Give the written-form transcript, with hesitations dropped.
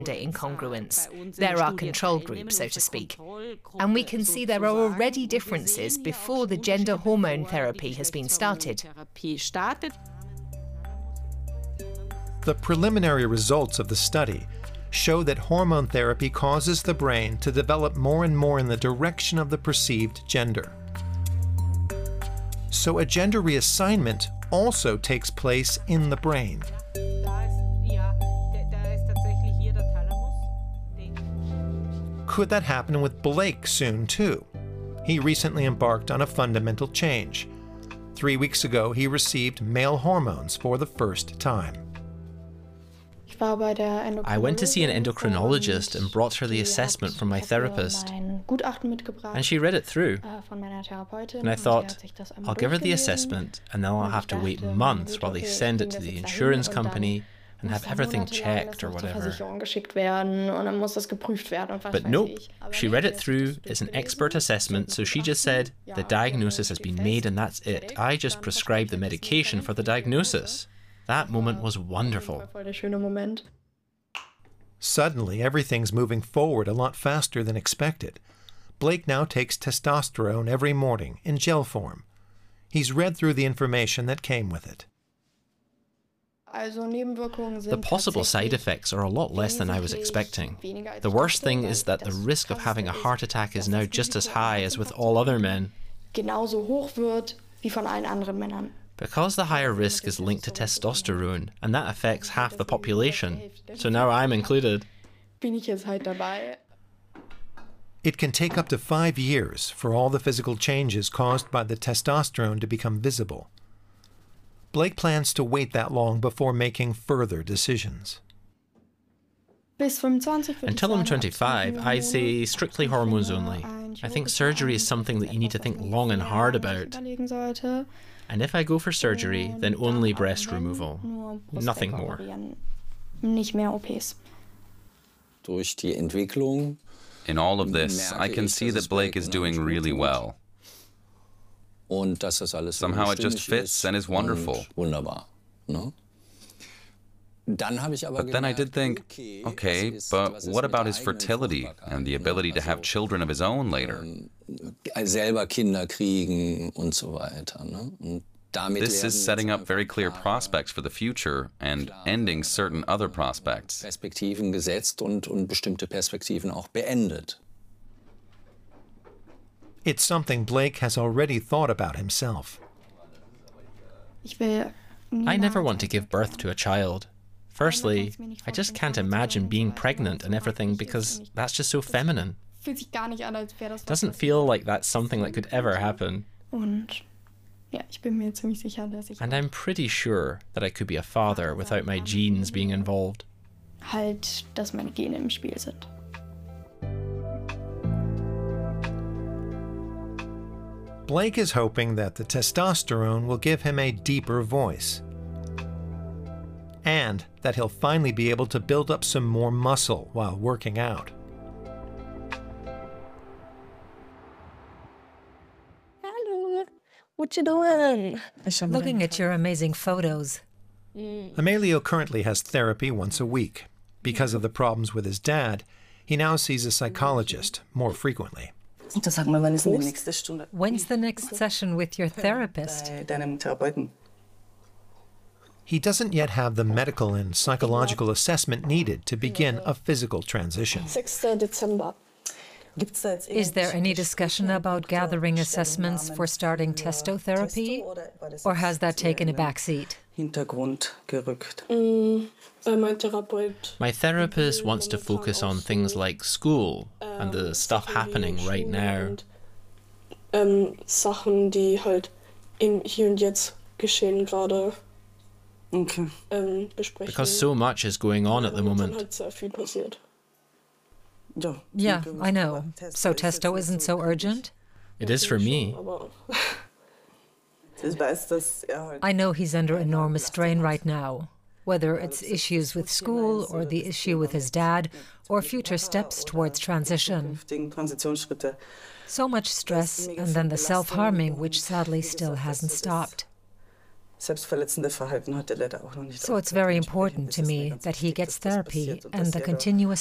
incongruence. There are control groups, so to speak. And we can see there are already differences before the gender hormone therapy has been started. The preliminary results of the study show that hormone therapy causes the brain to develop more and more in the direction of the perceived gender. So a gender reassignment also takes place in the brain. Could that happen with Blake soon, too? He recently embarked on a fundamental change. 3 weeks ago, he received male hormones for the first time. I went to see an endocrinologist and brought her the assessment from my therapist. And she read it through. And I thought, I'll give her the assessment and then I'll have to wait months while they send it to the insurance company and have everything checked or whatever. But nope, she read it through, it's an expert assessment, so she just said, the diagnosis has been made and that's it. I just prescribed the medication for the diagnosis. That moment was wonderful. Suddenly, everything's moving forward a lot faster than expected. Blake now takes testosterone every morning in gel form. He's read through the information that came with it. The possible side effects are a lot less than I was expecting. The worst thing is that the risk of having a heart attack is now just as high as with all other men. Because the higher risk is linked to testosterone, and that affects half the population. So now I'm included. It can take up to 5 years for all the physical changes caused by the testosterone to become visible. Blake plans to wait that long before making further decisions. Until I'm 25, I say strictly hormones only. I think surgery is something that you need to think long and hard about. And if I go for surgery, then only breast removal. Nothing more. In all of this, I can see that Blake is doing really well. Somehow it just fits and is wonderful. But then I did think, okay, but what about his fertility and the ability to have children of his own later? This is setting up very clear prospects for the future and ending certain other prospects. It's something Blake has already thought about himself. I never want to give birth to a child. Firstly, I just can't imagine being pregnant and everything because that's just so feminine. It doesn't feel like that's something that could ever happen. And I'm pretty sure that I could be a father without my genes being involved. Blake is hoping that the testosterone will give him a deeper voice, and that he'll finally be able to build up some more muscle while working out. Hello, what you doing? Looking at your amazing photos. Emilio currently has therapy once a week. Because of the problems with his dad, he now sees a psychologist more frequently. When's the next session with your therapist? He doesn't yet have the medical and psychological assessment needed to begin a physical transition. Is there any discussion about gathering assessments for starting testotherapy, or has that taken a backseat? My therapist wants to focus on things like school and the stuff happening right now. Sachen, die halt im Hier und Jetzt geschehen gerade. Because so much is going on at the moment. Yeah, I know. So testo isn't so urgent? It is for me. I know he's under enormous strain right now, whether it's issues with school or the issue with his dad or future steps towards transition. So much stress and then the self-harming, which sadly still hasn't stopped. So it's very important to me that he gets therapy and the continuous